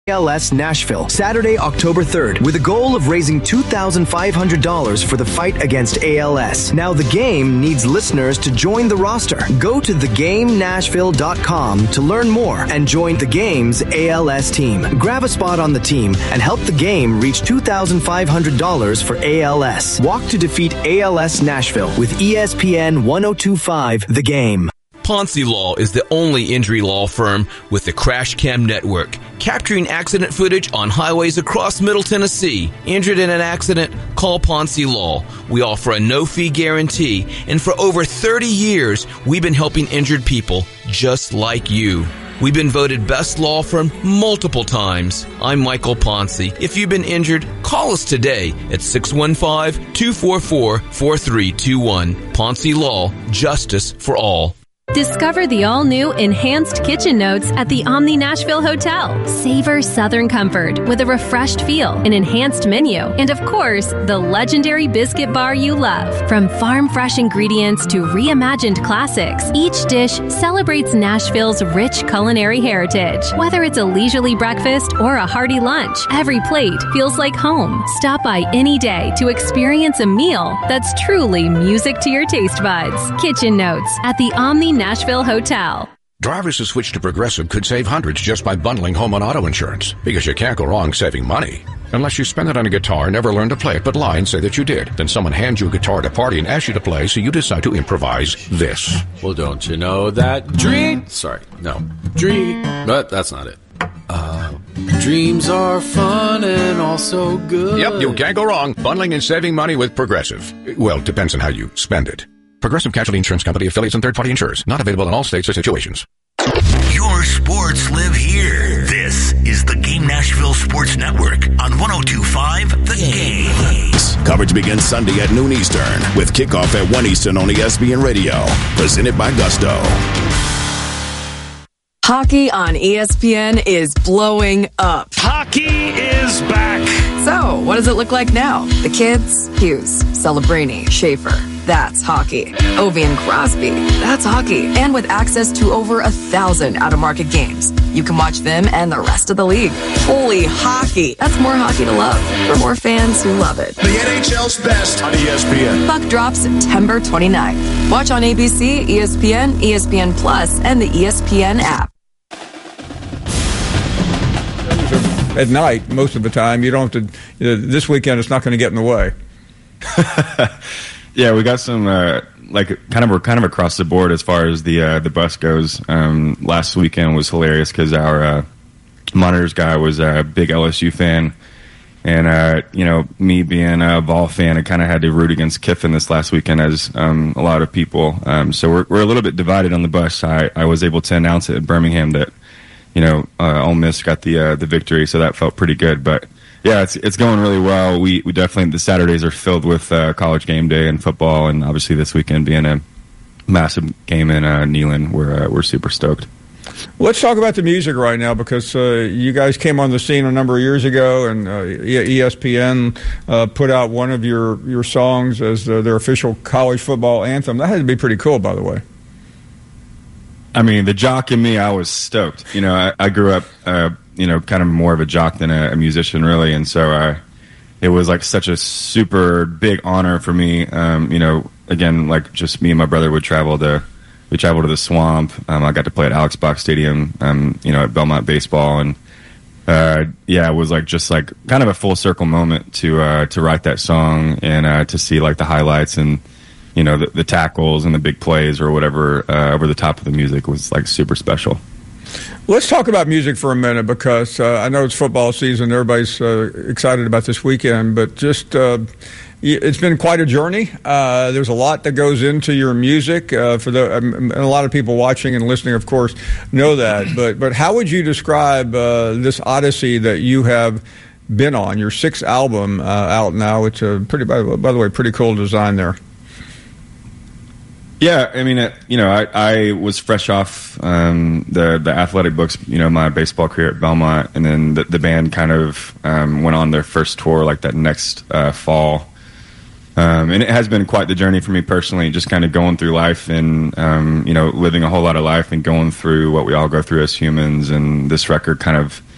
ALS Nashville, Saturday, October 3rd, with a goal of raising $2,500 for the fight against ALS. Now, the game needs listeners to join the roster. Go to thegamenashville.com to learn more and join the game's ALS team. Grab a spot on the team and help the game reach $2,500 for ALS. Walk to defeat ALS Nashville with ESPN 1025 The Game. Ponce Law is the only injury law firm with the Crash Cam Network, capturing accident footage on highways across Middle Tennessee. Injured in an accident? Call Ponce Law. We offer a no-fee guarantee, and for over 30 years, we've been helping injured people just like you. We've been voted best law firm multiple times. I'm Michael Ponce. If you've been injured, call us today at 615-244-4321. Ponce Law, justice for all. Discover the all-new Enhanced Kitchen Notes at the Omni Nashville Hotel. Savor Southern comfort with a refreshed feel, an enhanced menu, and of course, the legendary biscuit bar you love. From farm-fresh ingredients to reimagined classics, each dish celebrates Nashville's rich culinary heritage. Whether it's a leisurely breakfast or a hearty lunch, every plate feels like home. Stop by any day to experience a meal that's truly music to your taste buds. Kitchen Notes at the Omni Nashville Hotel. Drivers who switch to Progressive could save hundreds just by bundling home and auto insurance, because you can't go wrong saving money. Unless you spend it on a guitar, never learn to play it, but lie and say that you did. Then someone hands you a guitar at a party and asks you to play, so you decide to improvise this. Well, don't you know that dream... Sorry, no. Dream... But that's not it. Dreams are fun and also good. Yep, you can't go wrong. Bundling and saving money with Progressive. Well, it depends on how you spend it. Progressive Casualty Insurance Company, affiliates, and third-party insurers. Not available in all states or situations. Your sports live here. This is the Game Nashville Sports Network on 102.5 The Game. Coverage begins Sunday at noon Eastern with kickoff at 1 Eastern on ESPN Radio. Presented by Gusto. Hockey on ESPN is blowing up. Hockey is back. So, what does it look like now? The kids? Hughes, Celebrini, Schaefer. That's hockey. Ovi and Crosby. That's hockey. And with access to over 1,000 out-of-market games, you can watch them and the rest of the league. Holy hockey. That's more hockey to love for more fans who love it. The NHL's best on ESPN. Puck drops September 29th. Watch on ABC, ESPN, ESPN Plus, and the ESPN app. At night, most of the time, you don't have to. This weekend, it's not going to get in the way. Yeah, we got some kind of across the board as far as the bus goes. Last weekend was hilarious because our monitors guy was a big LSU fan, and me being a Vol fan, I kind of had to root against Kiffin this last weekend, as a lot of people. So we're a little bit divided on the bus. I was able to announce it in Birmingham that Ole Miss got the victory, so that felt pretty good. But yeah, it's going really well. We definitely, the Saturdays are filled with college game day and football, and obviously this weekend being a massive game in Neyland, we're super stoked. Let's talk about the music right now, because you guys came on the scene a number of years ago, and ESPN put out one of your songs as their official college football anthem. That had to be pretty cool, by the way. I mean, the jock in me, I was stoked. I grew up, kind of more of a jock than a musician, really, and so it was like such a super big honor for me. Again, like just me and my brother would travel to the Swamp. I got to play at Alex Box Stadium, at Belmont baseball, and it was just kind of a full circle moment to write that song and to see like the highlights and the tackles and the big plays or whatever over the top of the music was like super special. Let's talk about music for a minute, because I know it's football season. Everybody's excited about this weekend, but just it's been quite a journey. There's a lot that goes into your music. And a lot of people watching and listening, of course, know that. But how would you describe this odyssey that you have been on? Your sixth album out now. It's a by the way, pretty cool design there. Yeah, I mean, I was fresh off the athletic books, my baseball career at Belmont, and then the band kind of went on their first tour like that next fall. And it has been quite the journey for me personally, just kind of going through life and, living a whole lot of life and going through what we all go through as humans. And this record kind of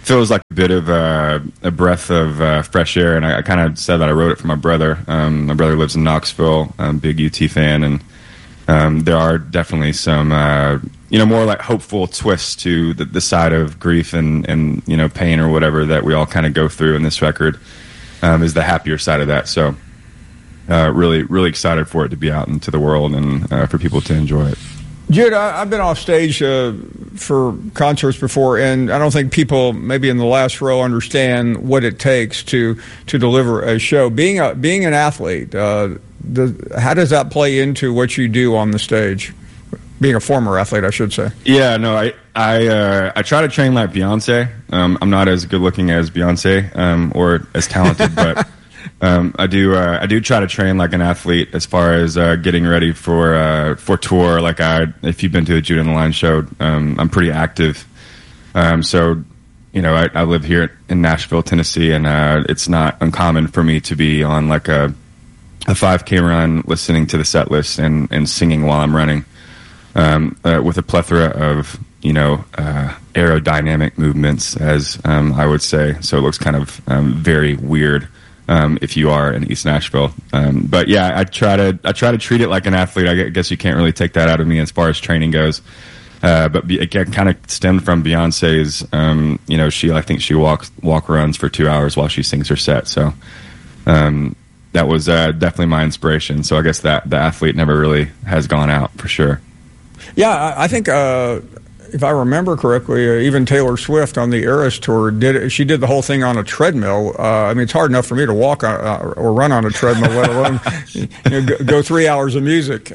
feels like a bit of a breath of fresh air. And I kind of said that I wrote it for my brother. My brother lives in Knoxville, big UT fan, and there are definitely some, more like hopeful twists to the side of grief and pain or whatever that we all kind of go through. And this record is the happier side of that. So really, really excited for it to be out into the world and for people to enjoy it. Jude, I've been off stage for concerts before, and I don't think people maybe in the last row understand what it takes to deliver a show. Being an athlete, how does that play into what you do on the stage? Being a former athlete, I should say. Yeah, no, I try to train like Beyonce. I'm not as good looking as Beyonce or as talented, but I do try to train like an athlete as far as getting ready for tour. Like if you've been to a Jude and the Line show, I'm pretty active. So I live here in Nashville, Tennessee, and it's not uncommon for me to be on like a 5K run, listening to the set list and singing while I'm running, with a plethora of aerodynamic movements, as I would say. So it looks kind of very weird. If you are in East Nashville. But yeah, I try to treat it like an athlete. I guess you can't really take that out of me as far as training goes. But it kind of stemmed from Beyonce's, I think she walk runs for 2 hours while she sings her set. So, that was, definitely my inspiration. So I guess that the athlete never really has gone out for sure. Yeah, I think, if I remember correctly, even Taylor Swift on the Eras tour she did the whole thing on a treadmill. It's hard enough for me to walk or run on a treadmill, let alone go 3 hours of music.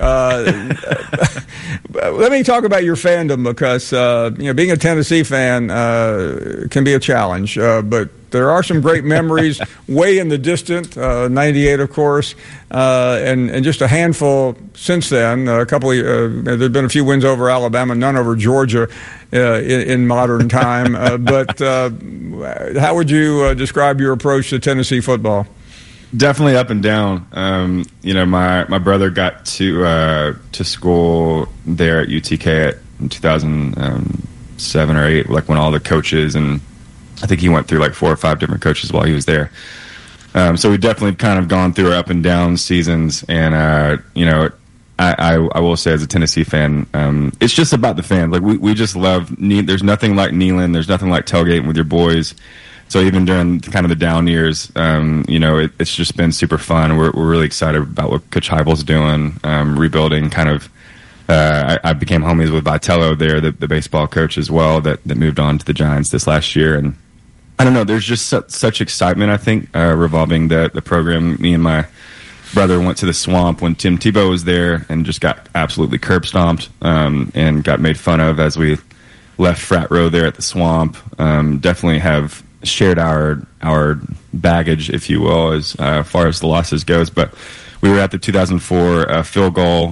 Let me talk about your fandom, because being a Tennessee fan can be a challenge, but there are some great memories way in the distant, 98, of course, and just a handful since then. There have been a few wins over Alabama, none over Georgia in modern time. But how would you describe your approach to Tennessee football? Definitely up and down. My brother got to school there at UTK in 2007 or 8, like when all the coaches, and I think he went through like 4 or 5 different coaches while he was there. So we've definitely kind of gone through up and down seasons. And, I will say as a Tennessee fan, it's just about the fans. Like we just love, there's nothing like Neyland. There's nothing like tailgating with your boys. So even during kind of the down years, it's just been super fun. We're really excited about what Coach Heupel's doing, rebuilding kind of. I became homies with Vitello there, the baseball coach as well, that moved on to the Giants this last year. And I don't know, there's just such excitement, I think, revolving the program. Me and my brother went to the Swamp when Tim Tebow was there and just got absolutely curb stomped and got made fun of as we left frat row there at the Swamp. Definitely have shared our baggage, if you will, as far as the losses goes. But we were at the 2004 field goal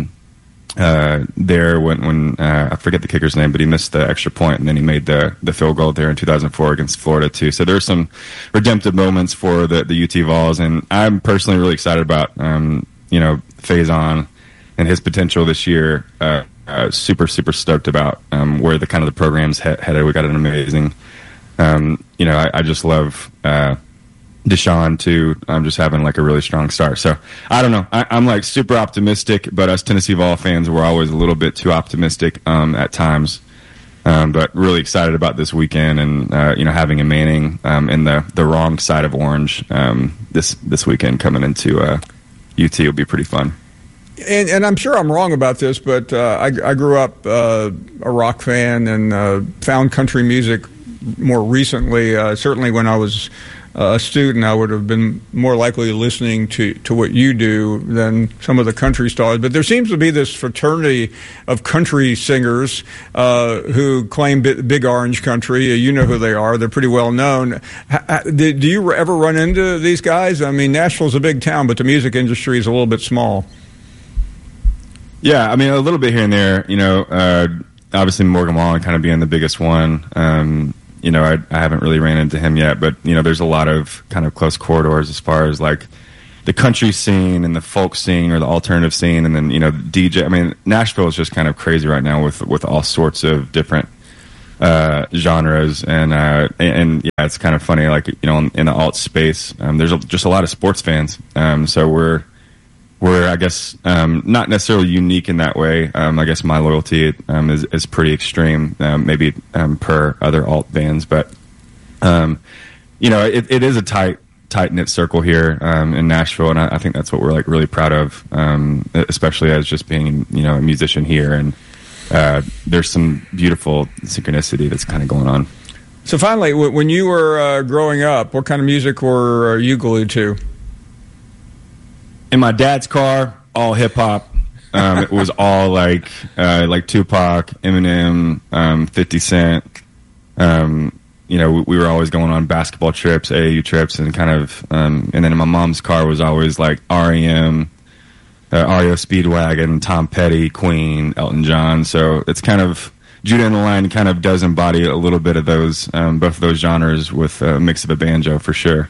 there when I forget the kicker's name, but he missed the extra point, and then he made the field goal there in 2004 against Florida too. So there's some redemptive moments for the UT Vols, and I'm personally really excited about Faison and his potential this year. Super stoked about where the kind of the program's headed. We got an amazing. I just love Deshaun too. I'm just having like a really strong start. So I don't know. I'm like super optimistic, but us Tennessee Vol fans were always a little bit too optimistic at times. But really excited about this weekend and having a Manning in the wrong side of orange this weekend coming into UT will be pretty fun. And I'm sure I'm wrong about this, but I grew up a rock fan and found country music more recently. Certainly when I was a student, I would have been more likely listening to what you do than some of the country stars. But there seems to be this fraternity of country singers who claim Big Orange Country. You know who they are. They're pretty well known. Do you ever run into these guys? I mean, Nashville's a big town, but the music industry is a little bit small. Yeah, I mean, a little bit here and there. Obviously Morgan Wallen kind of being the biggest one. I haven't really ran into him yet, but there's a lot of kind of close corridors as far as like the country scene and the folk scene or the alternative scene, and then DJ. I mean, Nashville is just kind of crazy right now with all sorts of different genres, and yeah, it's kind of funny. Like, in the alt space, there's just a lot of sports fans. So we're I guess not necessarily unique in that way. I guess my loyalty is pretty extreme, maybe per other alt bands, but it is a tight-knit circle here in Nashville, and I think that's what we're like really proud of, especially as just being a musician here. And there's some beautiful synchronicity that's kind of going on. So finally, when you were growing up, what kind of music were you glued to? In my dad's car, all hip hop. It was all like Tupac, Eminem, 50 Cent. We were always going on basketball trips, AAU trips, and kind of, and then in my mom's car was always like REM, REO Speedwagon, Tom Petty, Queen, Elton John. So it's kind of, Judah and the Lion kind of does embody a little bit of those, both of those genres with a mix of a banjo for sure.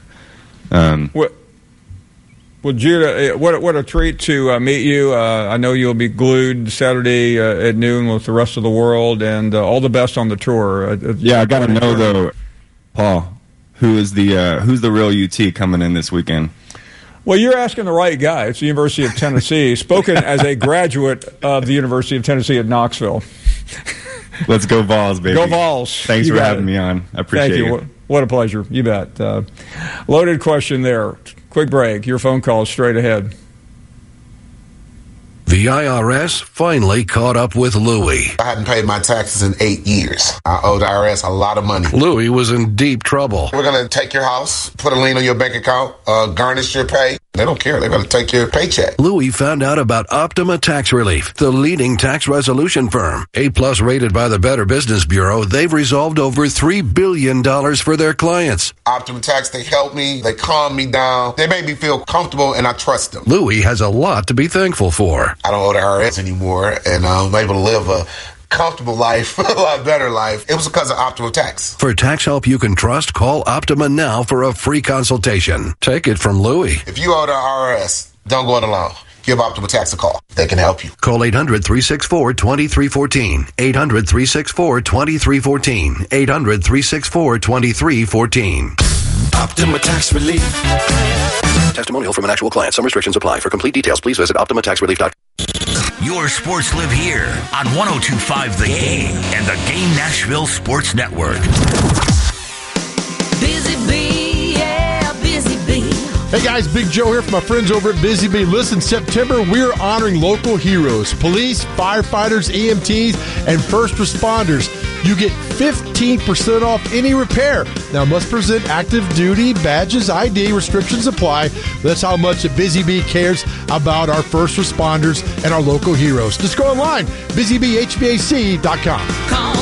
Well, Judah, what a treat to meet you. I know you'll be glued Saturday at noon with the rest of the world, and all the best on the tour. Yeah, I got to know, though, Paul, who's the real UT coming in this weekend? Well, you're asking the right guy. It's the University of Tennessee, spoken as a graduate of the University of Tennessee at Knoxville. Let's go Vols, baby. Go Vols. Thanks for having me on. I appreciate it. Thank you. What a pleasure. You bet. Loaded question there. Quick break. Your phone call is straight ahead. The IRS finally caught up with Louie. I hadn't paid my taxes in 8 years. I owed the IRS a lot of money. Louie was in deep trouble. We're going to take your house, put a lien on your bank account, garnish your pay. They don't care. They're going to take your paycheck. Louie found out about Optima Tax Relief, the leading tax resolution firm. A+ rated by the Better Business Bureau, they've resolved over $3 billion for their clients. Optima Tax, they help me. They calm me down. They make me feel comfortable, and I trust them. Louie has a lot to be thankful for. I don't owe the IRS anymore, and I'm able to live a comfortable life, a lot better life. It was because of Optima Tax. For tax help you can trust, call Optima now for a free consultation. Take it from Louie. If you owe the IRS, don't go it alone. Give Optima Tax a call. They can help you. Call 800-364-2314. 800-364-2314. 800-364-2314. Optima Tax Relief. Testimonial from an actual client. Some restrictions apply. For complete details, please visit OptimaTaxRelief.com. Your sports live here on 102.5 The Game and the Game Nashville Sports Network. Busy Bee, yeah, Busy Bee. Hey guys, Big Joe here from my friends over at Busy Bee. Listen, September, we're honoring local heroes, police, firefighters, EMTs, and first responders. You get 15% off any repair. Now, must present active duty badges, ID, restrictions apply. That's how much Busy Bee cares about our first responders and our local heroes. Just go online, busybhvac.com. Call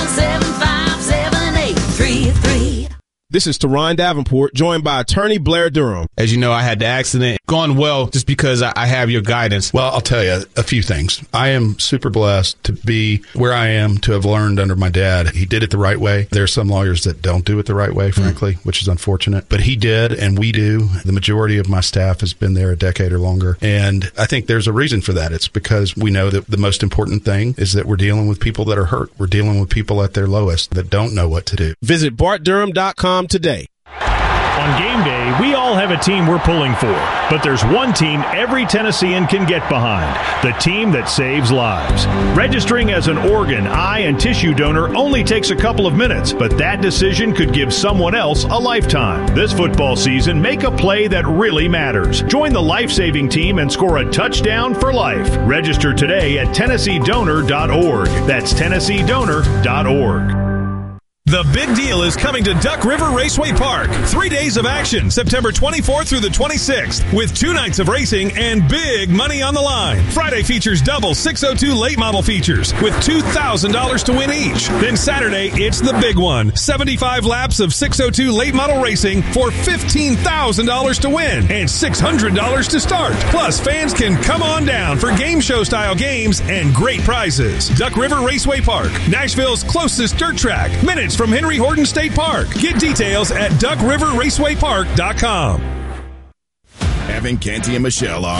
775-7833. This is Teron Davenport, joined by attorney Blair Durham. As you know, I had the accident. Gone well just because I have your guidance. Well, I'll tell you a few things. I am super blessed to be where I am, to have learned under my dad. He did it the right way. There are some lawyers that don't do it the right way, frankly, which is unfortunate. But he did, and we do. The majority of my staff has been there a decade or longer. And I think there's a reason for that. It's because we know that the most important thing is that we're dealing with people that are hurt. We're dealing with people at their lowest that don't know what to do. Visit BartDurham.com today. On game day, we all have a team we're pulling for, but there's one team every Tennessean can get behind, the team that saves lives. Registering as an organ, eye, and tissue donor only takes a couple of minutes, but that decision could give someone else a lifetime. This football season, make a play that really matters. Join the life-saving team and score a touchdown for life. Register today at TennesseeDonor.org. That's TennesseeDonor.org. The big deal is coming to Duck River Raceway Park. 3 days of action, September 24th through the 26th, with 2 nights of racing and big money on the line. Friday features double 602 late model features with $2,000 to win each. Then Saturday, it's the big one. 75 laps of 602 late model racing for $15,000 to win and $600 to start. Plus, fans can come on down for game show style games and great prizes. Duck River Raceway Park, Nashville's closest dirt track. Minutes from Henry Horton State Park. Get details at DuckRiverRacewayPark.com. Evan, Canty, and Michelle are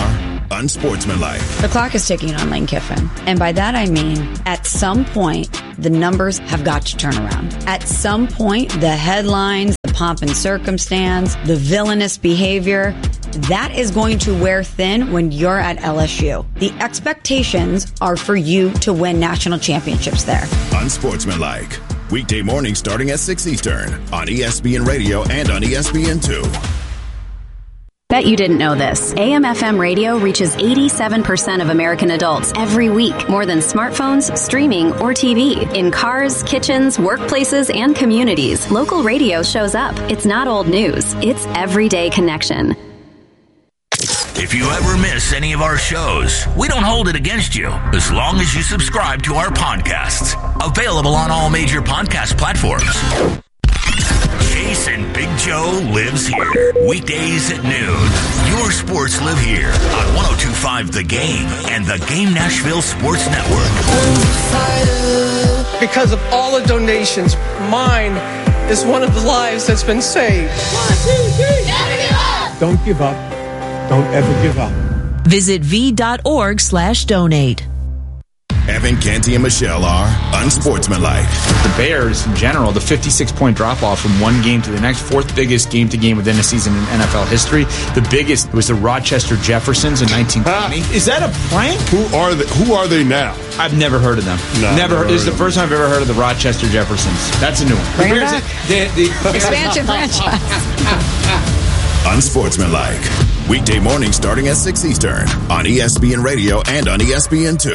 unsportsmanlike. The clock is ticking on Lane Kiffin. And by that I mean, at some point, the numbers have got to turn around. At some point, the headlines, the pomp and circumstance, the villainous behavior, that is going to wear thin when you're at LSU. The expectations are for you to win national championships there. Unsportsmanlike. Weekday mornings starting at 6 Eastern on ESPN Radio and on ESPN2. Bet you didn't know this. AM/FM radio reaches 87% of American adults every week, more than smartphones, streaming, or TV. In cars, kitchens, workplaces, and communities, local radio shows up. It's not old news. It's everyday connection. If you ever miss any of our shows, we don't hold it against you as long as you subscribe to our podcasts. Available on all major podcast platforms. Jason Big Joe lives here. Weekdays at noon. Your sports live here on 102.5 The Game and the Game Nashville Sports Network. Because of all the donations, mine is one of the lives that's been saved. 1, 2, 3. Never give up. Don't give up. Don't ever give up. Visit v.org/donate. Evan, Canty, and Michelle are unsportsmanlike. The Bears, in general, the 56-point drop-off from one game to the next, fourth biggest game-to-game within a season in NFL history. The biggest was the Rochester Jeffersons in 1920. Is that a prank? Who are they now? I've never heard of them. No, never heard. This is the first time I've ever heard of the Rochester Jeffersons. That's a new one. Bring it back. The expansion franchise. Unsportsmanlike. Weekday mornings starting at 6 Eastern on ESPN Radio and on ESPN2.